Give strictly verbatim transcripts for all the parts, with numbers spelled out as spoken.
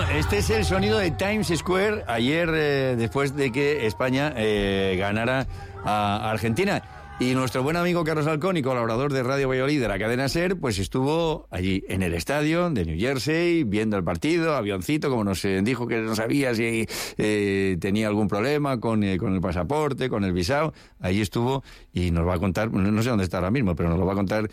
Este es el sonido de Times Square ayer, eh, después de que España eh, ganara a Argentina. Y nuestro buen amigo Carlos Alcón, colaborador de Radio Valladolid de la cadena SER, pues estuvo allí en el estadio de New Jersey, viendo el partido, avioncito, como nos eh, dijo que no sabía si eh, tenía algún problema con, eh, con el pasaporte, con el visado. Allí estuvo y nos va a contar, no sé dónde está ahora mismo, pero nos lo va a contar,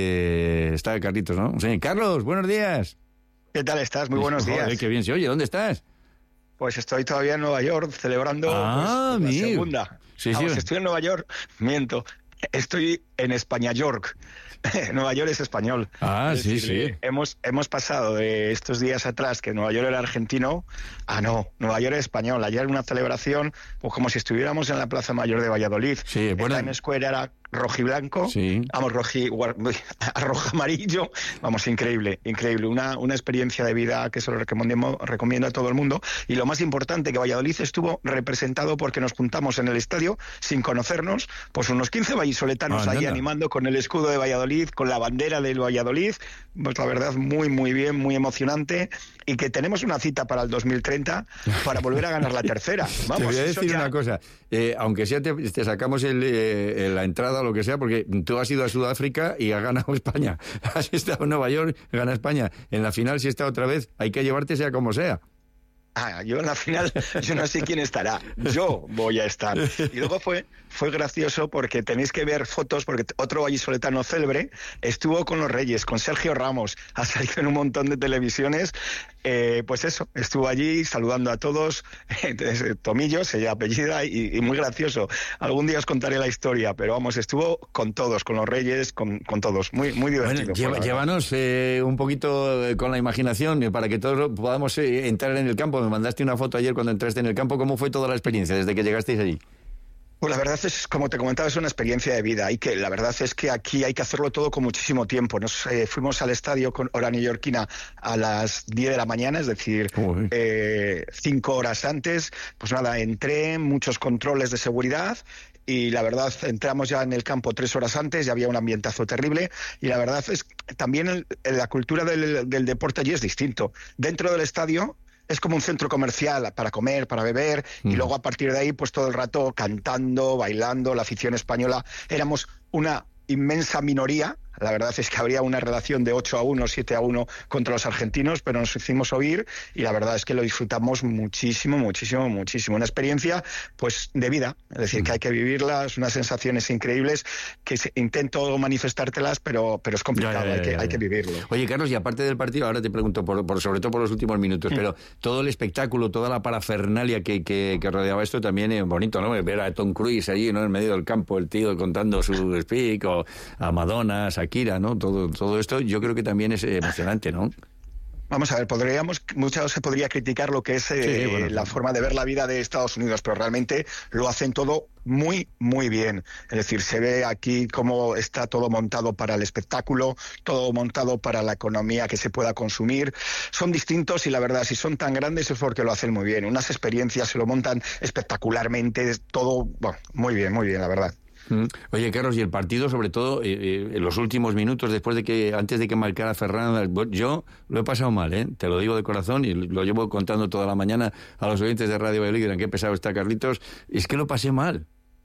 eh, está Carlitos, ¿no? Sí. Carlos, buenos días. ¿Qué tal estás? Muy buenos días. Joder, qué bien se oye. ¿Dónde estás? Pues estoy todavía en Nueva York celebrando ah, pues, la mi. segunda. Sí, Vamos, sí. estoy en Nueva York, miento. Estoy en España York. Nueva York es español. Ah, es sí, decir, sí. Hemos, hemos pasado de estos días atrás que Nueva York era argentino a no, Nueva York es español. Ayer una celebración, pues como si estuviéramos en la Plaza Mayor de Valladolid. Sí, bueno. Times Square era rojiblanco, sí. vamos, roji, rojo amarillo, vamos, increíble, increíble, una, una experiencia de vida que se lo recomiendo, recomiendo a todo el mundo. Y lo más importante, que Valladolid estuvo representado porque nos juntamos en el estadio sin conocernos, pues unos quince vallisoletanos ah, ahí nada. animando con el escudo de Valladolid, con la bandera del Valladolid, pues la verdad muy muy bien, muy emocionante, y que tenemos una cita para el dos mil treinta para volver a ganar la tercera. Vamos, te voy a decir ya... una cosa, eh, aunque sea te, te sacamos el, eh, la entrada o lo que sea, porque tú has ido a Sudáfrica y has ganado España, has estado en Nueva York, gana España, en la final si está otra vez, hay que llevarte sea como sea. Ah, yo en la final, yo no sé quién estará, yo voy a estar. Y luego fue fue gracioso porque tenéis que ver fotos, porque otro vallisoletano célebre estuvo con los Reyes, con Sergio Ramos, ha salido en un montón de televisiones, eh, pues eso, estuvo allí saludando a todos, eh, Tomillo se llama apellida, y, y muy gracioso. Algún día os contaré la historia, pero vamos, estuvo con todos, con los Reyes, con, con todos, muy muy divertido. Bueno, lleva, llévanos eh, un poquito con la imaginación eh, para que todos podamos eh, entrar en el campo. Me mandaste una foto ayer cuando entraste en el campo. ¿Cómo fue toda la experiencia desde que llegasteis allí? Pues la verdad es, como te comentaba, es una experiencia de vida. Y que la verdad es que aquí hay que hacerlo todo con muchísimo tiempo. Nos eh, fuimos al estadio con hora neoyorquina a las diez de la mañana, es decir, eh, cinco horas antes. Pues nada, entré, muchos controles de seguridad. Y la verdad, entramos ya en el campo tres horas antes, ya había un ambientazo terrible. Y la verdad es que también el, la cultura del, del deporte allí es distinto. Dentro del estadio es como un centro comercial para comer, para beber, mm. y luego a partir de ahí, pues todo el rato cantando, bailando, la afición española. Éramos una inmensa minoría. La verdad es que habría una relación de ocho a uno, siete a uno contra los argentinos, pero nos hicimos oír y la verdad es que lo disfrutamos muchísimo, muchísimo, muchísimo. Una experiencia, pues, de vida. Es decir, que hay que vivirlas, unas sensaciones increíbles que se, intento manifestártelas, pero, pero es complicado, ya, ya, ya, hay, que, ya, ya. hay que vivirlo. Oye, Carlos, y aparte del partido, ahora te pregunto, por, por sobre todo por los últimos minutos, mm. pero todo el espectáculo, toda la parafernalia que, que, que rodeaba esto también es bonito, ¿no? Ver a Tom Cruise allí, ¿no? En medio del campo, el tío contando su speak, o a Madonna, a Shakira, ¿no? Todo, todo esto yo creo que también es emocionante, ¿no? Vamos a ver, podríamos, muchas se podría criticar lo que es eh, sí, bueno, la forma de ver la vida de Estados Unidos, pero realmente lo hacen todo muy, muy bien. Es decir, se ve aquí cómo está todo montado para el espectáculo, todo montado para la economía que se pueda consumir. Son distintos y la verdad, si son tan grandes es porque lo hacen muy bien. Unas experiencias se lo montan espectacularmente, todo, bueno, muy bien, muy bien, la verdad. Oye, Carlos, y el partido, sobre todo, eh, eh, en los últimos minutos, después de que, antes de que marcara Ferran, yo lo he pasado mal, ¿eh? Te lo digo de corazón y lo llevo contando toda la mañana a los oyentes de Radio Valladolid, qué pesado está Carlitos, es que lo pasé mal.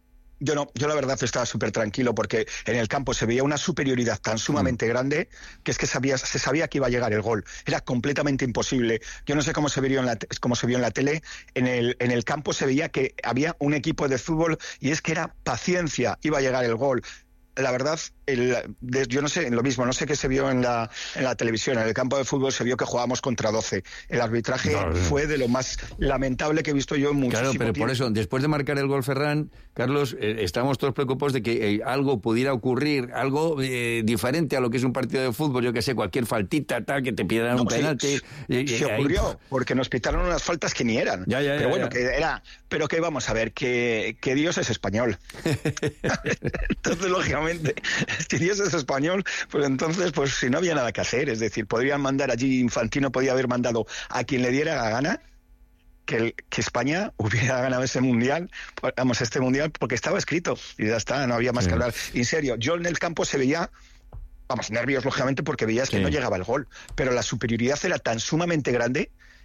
Yo no, yo la verdad estaba súper tranquilo porque en el campo se veía una superioridad tan sumamente mm. grande que es que sabía, se sabía que iba a llegar el gol. Era completamente imposible. Yo no sé cómo se vio en la, cómo se vio en la tele. En el, en el campo se veía que había un equipo de fútbol y es que era paciencia, iba a llegar el gol. La verdad, el, de, yo no sé, lo mismo, no sé qué se vio en la, en la televisión. En el campo de fútbol se vio que jugábamos contra doce. El arbitraje no, no. fue de lo más lamentable que he visto yo en muchísimo tiempo. Claro, pero tiempo. por eso, después de marcar el gol Ferran, Carlos, eh, estamos todos preocupados de que eh, algo pudiera ocurrir, algo eh, diferente a lo que es un partido de fútbol, yo que sé, cualquier faltita, tal, que te pidan no, un sí, penalti. Eh, se eh, ocurrió, ahí... porque nos pitaron unas faltas que ni eran. Ya, ya, pero ya, bueno, ya. que era... Pero que vamos a ver, que, que Dios es español. Entonces, lógicamente... Si Dios es español, pues entonces, pues si no había nada que hacer, es decir, podrían mandar allí, Infantino podía haber mandado a quien le diera la gana, que, el, que España hubiera ganado ese mundial, vamos, este mundial, porque estaba escrito, y ya está, no había más sí. que hablar. En serio, yo en el campo se veía, vamos, nervios, lógicamente, porque veías que sí. no llegaba el gol, pero la superioridad era tan sumamente grande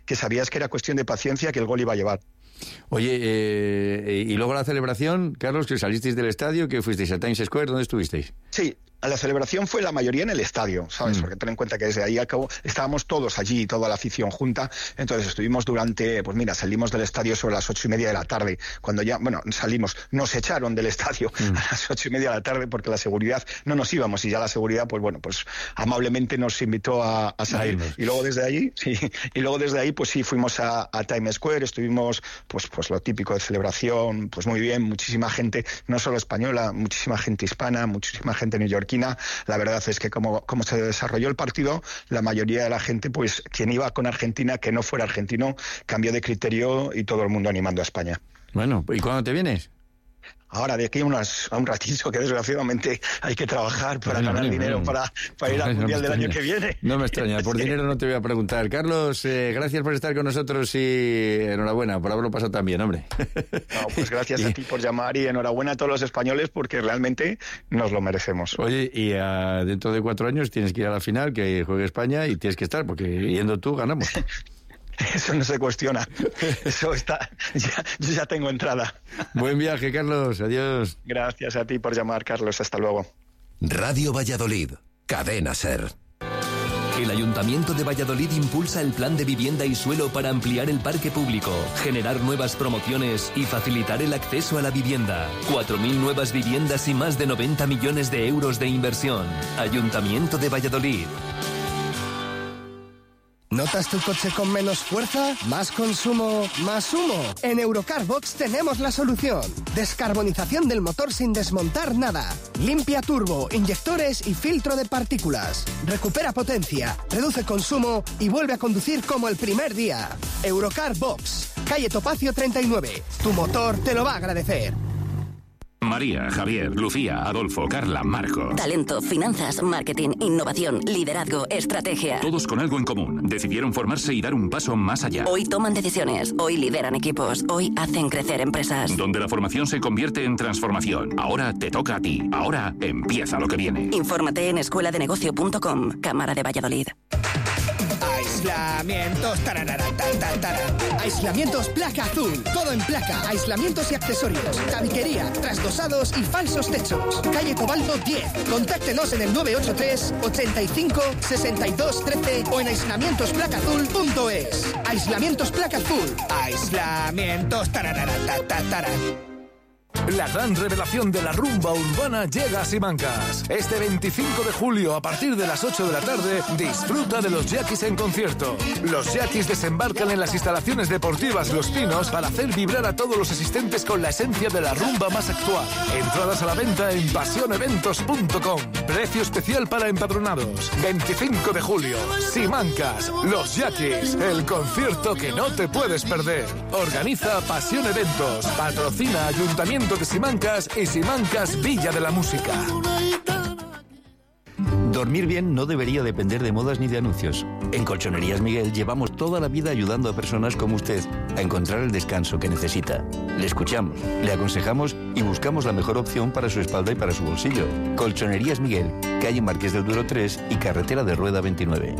que sabías que era cuestión de paciencia, que el gol iba a llevar. Oye, eh, y luego la celebración, Carlos, que salisteis del estadio, que fuisteis a Times Square, ¿dónde estuvisteis? Sí, la celebración fue la mayoría en el estadio, ¿sabes? Mm. Porque ten en cuenta que desde ahí acabó, estábamos todos allí, toda la afición junta, entonces estuvimos durante, pues mira, salimos del estadio sobre las ocho y media de la tarde, cuando ya, bueno, salimos, nos echaron del estadio mm. a las ocho y media de la tarde porque la seguridad, no nos íbamos, y ya la seguridad, pues bueno, pues amablemente nos invitó a, a salir. Ay, y luego desde allí, sí, y luego desde ahí, pues sí, fuimos a, a Times Square, estuvimos, pues, pues lo típico de celebración, pues muy bien, muchísima gente, no solo española, muchísima gente hispana, muchísima gente neoyorquina. La verdad es que como, como se desarrolló el partido, la mayoría de la gente, pues quien iba con Argentina, que no fuera argentino, cambió de criterio y todo el mundo animando a España. Bueno, ¿y cuándo te vienes? Ahora, de aquí a, unas, a un ratito, que desgraciadamente hay que trabajar para bueno, ganar bueno, dinero bueno. para, para ir al no Mundial del año que viene. No me extraña, por sí. dinero no te voy a preguntar. Carlos, eh, gracias por estar con nosotros y enhorabuena por haberlo pasado tan bien, hombre. No, pues gracias y... a ti por llamar y enhorabuena a todos los españoles porque realmente nos lo merecemos. Oye, y uh, dentro de cuatro años tienes que ir a la final, que juegue España y tienes que estar, porque yendo tú ganamos. Eso no se cuestiona. Eso está. Ya, yo ya tengo entrada. Buen viaje, Carlos. Adiós. Gracias a ti por llamar, Carlos. Hasta luego. Radio Valladolid. Cadena SER. El Ayuntamiento de Valladolid impulsa el plan de vivienda y suelo para ampliar el parque público, generar nuevas promociones y facilitar el acceso a la vivienda. cuatro mil nuevas viviendas y más de noventa millones de euros de inversión. Ayuntamiento de Valladolid. ¿Notas tu coche con menos fuerza? ¿Más consumo? ¿Más humo? En Eurocarbox tenemos la solución. Descarbonización del motor sin desmontar nada. Limpia turbo, inyectores y filtro de partículas. Recupera potencia, reduce consumo y vuelve a conducir como el primer día. Eurocarbox, calle Topacio treinta y nueve. Tu motor te lo va a agradecer. María, Javier, Lucía, Adolfo, Carla, Marcos. Talento, finanzas, marketing, innovación, liderazgo, estrategia. Todos con algo en común. Decidieron formarse y dar un paso más allá. Hoy toman decisiones, hoy lideran equipos, hoy hacen crecer empresas. Donde la formación se convierte en transformación. Ahora te toca a ti. Ahora empieza lo que viene. Infórmate en escuela de negocio punto com, Cámara de Valladolid. Aislamientos, tararara, tararara, tararara. Aislamientos Placa Azul. Todo en placa, aislamientos y accesorios. Tabiquería, trasdosados y falsos techos. Calle Cobalto diez. Contáctenos en el nueve ocho tres, ochenta y cinco, sesenta y dos, trece o en aislamientos placa azul punto es. Aislamientos Placa Azul. Aislamientos, tararara, tararara. La gran revelación de la rumba urbana llega a Simancas. Este veinticinco de julio, a partir de las ocho de la tarde, disfruta de los Yaquis en concierto. Los Yaquis desembarcan en las instalaciones deportivas Los Pinos para hacer vibrar a todos los asistentes con la esencia de la rumba más actual. Entradas a la venta en pasión eventos punto com. Precio especial para empadronados. veinticinco de julio, Simancas, Los Yaquis, el concierto que no te puedes perder. Organiza Pasión Eventos. Patrocina Ayuntamiento de Simancas y Simancas Villa de la Música. Dormir bien no debería depender de modas ni de anuncios. En Colchonerías Miguel llevamos toda la vida ayudando a personas como usted a encontrar el descanso que necesita. Le escuchamos, le aconsejamos y buscamos la mejor opción para su espalda y para su bolsillo. Colchonerías Miguel, calle Marqués del Duero tres y carretera de Rueda veintinueve.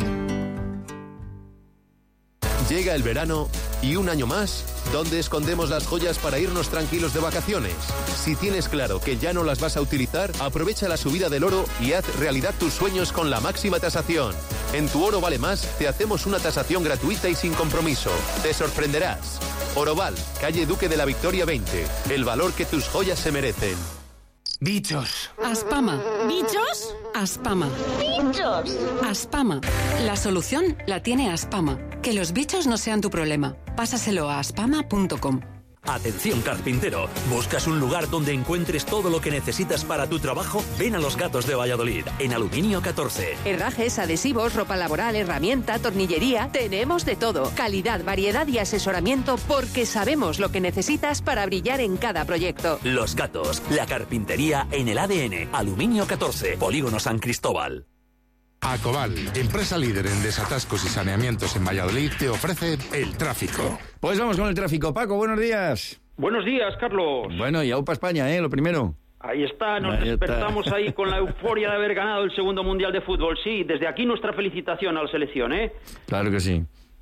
Llega el verano y un año más, ¿dónde escondemos las joyas para irnos tranquilos de vacaciones? Si tienes claro que ya no las vas a utilizar, aprovecha la subida del oro y haz realidad tus sueños con la máxima tasación. En Tu Oro Vale Más te hacemos una tasación gratuita y sin compromiso. Te sorprenderás. Oroval, calle Duque de la Victoria veinte. El valor que tus joyas se merecen. Bichos. Aspama. ¿Bichos? Aspama. ¡Bichos! Aspama. La solución la tiene Aspama. Que los bichos no sean tu problema. Pásaselo a aspama punto com. Atención carpintero, ¿buscas un lugar donde encuentres todo lo que necesitas para tu trabajo? Ven a Los Gatos de Valladolid, en Aluminio catorce. Herrajes, adhesivos, ropa laboral, herramienta, tornillería, tenemos de todo. Calidad, variedad y asesoramiento porque sabemos lo que necesitas para brillar en cada proyecto. Los Gatos, la carpintería en el A D N. Aluminio catorce, Polígono San Cristóbal. Acobal, empresa líder en desatascos y saneamientos en Valladolid, te ofrece el tráfico. Pues vamos con el tráfico. Paco, buenos días. Buenos días, Carlos. Bueno, y aupa España, ¿eh? Lo primero. Ahí está, nos ahí despertamos está. ahí con la euforia de haber ganado el segundo Mundial de Fútbol. Sí, desde aquí nuestra felicitación a la selección, ¿eh? Claro que sí.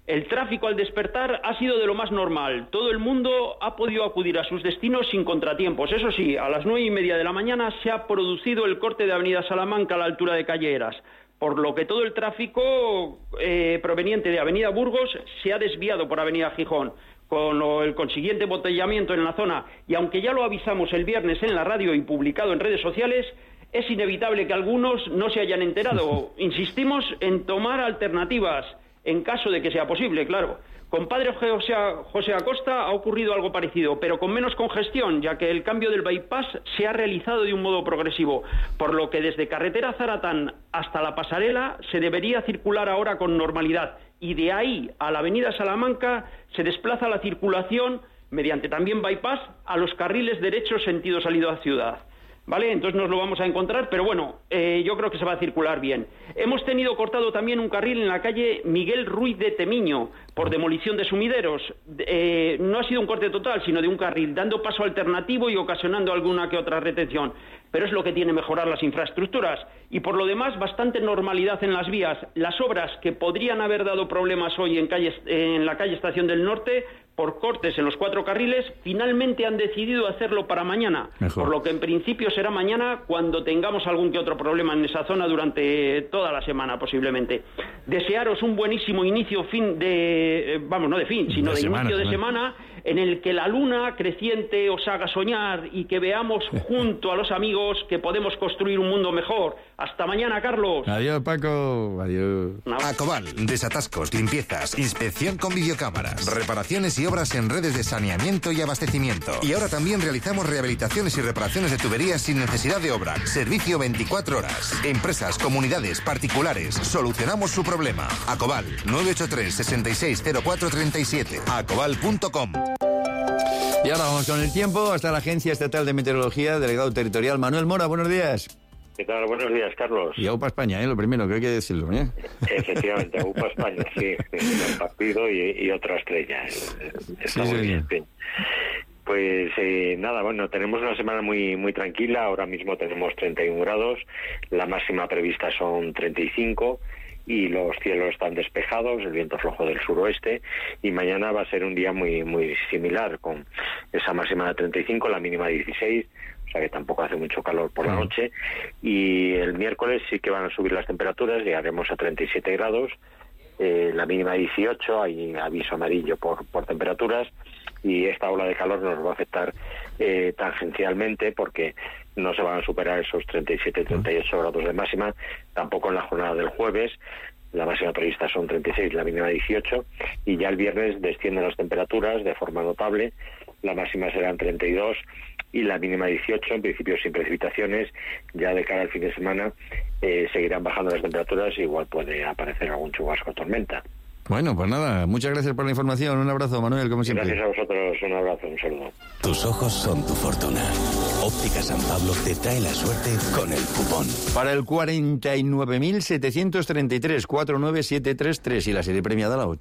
El tráfico al despertar ha sido de lo más normal. Todo el mundo ha podido acudir a sus destinos sin contratiempos. Eso sí, a las nueve y media de la mañana se ha producido el corte de Avenida Salamanca a la altura de Calle Eras, por lo que todo el tráfico eh, proveniente de Avenida Burgos se ha desviado por Avenida Gijón, con lo, el consiguiente embotellamiento en la zona. Y aunque ya lo avisamos el viernes en la radio y publicado en redes sociales, es inevitable que algunos no se hayan enterado. Insistimos en tomar alternativas, en caso de que sea posible, claro. Con Padre José, José Acosta ha ocurrido algo parecido, pero con menos congestión, ya que el cambio del bypass se ha realizado de un modo progresivo, por lo que desde carretera Zaratán hasta la pasarela se debería circular ahora con normalidad, y de ahí a la avenida Salamanca se desplaza la circulación, mediante también bypass, a los carriles derechos sentido salida ciudad. ¿Vale? Entonces nos lo vamos a encontrar, pero bueno, eh, yo creo que se va a circular bien. Hemos tenido cortado también un carril en la calle Miguel Ruiz de Temiño, por demolición de sumideros. Eh, no ha sido un corte total, sino de un carril, dando paso alternativo y ocasionando alguna que otra retención. Pero es lo que tiene mejorar las infraestructuras. Y por lo demás, bastante normalidad en las vías. Las obras que podrían haber dado problemas hoy en, calle, en la calle Estación del Norte, por cortes en los cuatro carriles, finalmente han decidido hacerlo para mañana. Mejor. Por lo que en principio será mañana cuando tengamos algún que otro problema en esa zona durante toda la semana posiblemente. Desearos un buenísimo inicio fin de, vamos, no de fin, sino de, de semana, inicio de también. semana, en el que la luna creciente os haga soñar y que veamos junto a los amigos que podemos construir un mundo mejor. Hasta mañana, Carlos. Adiós, Paco. Adiós. Acobal, desatascos, limpiezas, inspección con videocámaras, reparaciones y obras en redes de saneamiento y abastecimiento. Y ahora también realizamos rehabilitaciones y reparaciones de tuberías sin necesidad de obra. Servicio veinticuatro horas. Empresas, comunidades, particulares. Solucionamos su problema. Acobal, nueve ocho tres, seis seis cero cuatro tres siete. acobal punto com. Y ahora vamos con el tiempo hasta la Agencia Estatal de Meteorología, delegado territorial Manuel Mora. Buenos días. ¿Qué tal? Buenos días, Carlos. Y AUPA España, ¿eh? Lo primero que hay que decirlo, ¿eh? Efectivamente, AUPA España, sí. El partido y, y otra estrella. Está sí, muy sí, bien. Sí. Pues eh, nada, bueno, tenemos una semana muy muy tranquila. Ahora mismo tenemos treinta y un grados. La máxima prevista son treinta y cinco. Y los cielos están despejados, el viento flojo del suroeste, y mañana va a ser un día muy muy similar, con esa máxima de treinta y cinco, la mínima de dieciséis, o sea que tampoco hace mucho calor por la noche, y el miércoles sí que van a subir las temperaturas, llegaremos a treinta y siete grados, eh, la mínima de dieciocho, hay aviso amarillo por, por temperaturas, y esta ola de calor nos va a afectar eh, tangencialmente porque no se van a superar esos treinta y siete treinta y ocho grados de máxima, tampoco en la jornada del jueves. La máxima prevista son treinta y seis, la mínima dieciocho, y ya el viernes descienden las temperaturas de forma notable. La máxima serán treinta y dos y la mínima dieciocho, en principio sin precipitaciones. Ya de cara al fin de semana eh, seguirán bajando las temperaturas, igual puede aparecer algún chubasco o tormenta. Bueno, pues nada, muchas gracias por la información. Un abrazo, Manuel, como siempre. Gracias a vosotros, un abrazo, un saludo. Tus ojos son tu fortuna. Óptica San Pablo te trae la suerte con el cupón. Para el cuarenta y nueve mil setecientos treinta y tres, cuatro nueve siete tres tres y la serie premiada la ocho.